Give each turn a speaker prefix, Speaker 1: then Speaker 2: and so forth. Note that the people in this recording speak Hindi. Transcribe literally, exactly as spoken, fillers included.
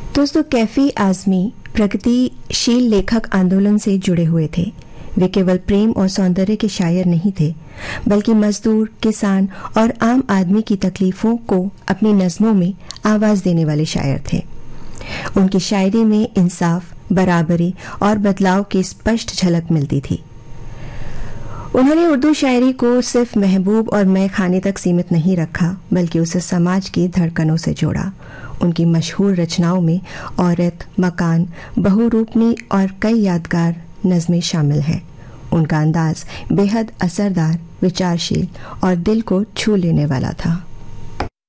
Speaker 1: दोस्तों, कैफी आजमी प्रगतिशील लेखक आंदोलन से जुड़े हुए थे। वे केवल प्रेम और सौंदर्य के शायर नहीं थे, बल्कि मजदूर, किसान और आम आदमी की तकलीफों को अपनी नज़मों में आवाज देने वाले शायर थे। उनकी शायरी में इंसाफ, बराबरी और बदलाव की स्पष्ट झलक मिलती थी। उन्होंने उर्दू शायरी को सिर्फ महबूब और मैं खाने तक सीमित नहीं रखा, बल्कि उसे समाज की धड़कनों से जोड़ा। उनकी मशहूर रचनाओं में औरत, मकान, बहुरूपनी और कई यादगार नज़में शामिल हैं। उनका अंदाज बेहद असरदार, विचारशील और दिल को छू लेने वाला था।